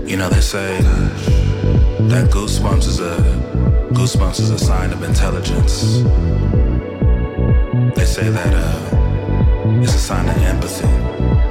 You know, they say that goosebumps is a sign of intelligence. They say that